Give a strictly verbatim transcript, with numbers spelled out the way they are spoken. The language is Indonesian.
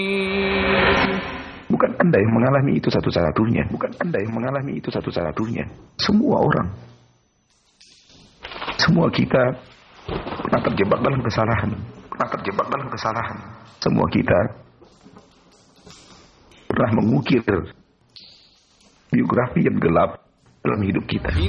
Bukan Anda yang mengalami itu satu-satunya. Bukan Anda yang mengalami itu satu-satunya. Semua orang. Semua kita pernah terjebak dalam kesalahan. Pernah terjebak dalam kesalahan. Semua kita pernah mengukir biografi yang gelap dalam hidup kita.